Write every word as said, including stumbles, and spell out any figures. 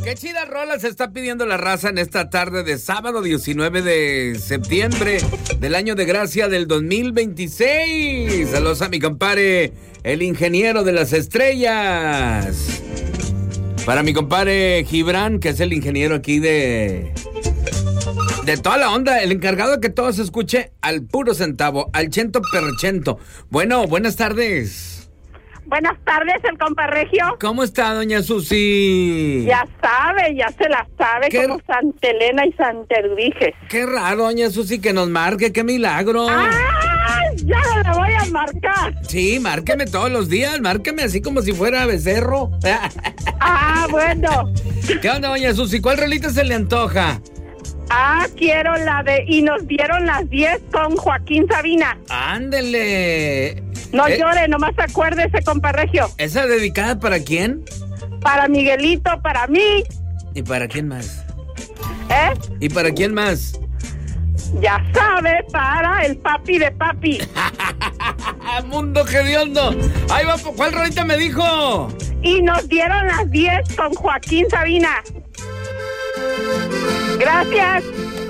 Qué chida rola se está pidiendo la raza en esta tarde de sábado diecinueve de septiembre del año de gracia del dos mil veintiséis. Saludos a mi compadre, el ingeniero de las estrellas. Para mi compadre Gibran, que es el ingeniero aquí de... De toda la onda, el encargado de que todo se escuche al puro centavo, al ciento per ciento. Bueno, buenas tardes. Buenas tardes, el compa Regio. ¿Cómo está, doña Susi? Ya sabe, ya se la sabe, ¿Qué? como Santa Elena y Santa Edviges. Qué raro, doña Susi, que nos marque, qué milagro. ¡Ay! Ya no la voy a marcar. Sí, márqueme todos los días, márqueme así como si fuera becerro. Ah, bueno. ¿Qué onda, doña Susi? ¿Cuál rolita se le antoja? Ah, quiero la de Y nos dieron las diez con Joaquín Sabina. Ándele. No Eh, llore, nomás acuérdese, compa Regio. ¿Esa dedicada para quién? Para Miguelito, para mí. ¿Y para quién más? ¿Eh? ¿Y para quién más? Ya sabe, para el papi de papi. ¡Mundo hediondo! Ahí va, ¿cuál rolita me dijo? Y nos dieron las diez con Joaquín Sabina. Gracias.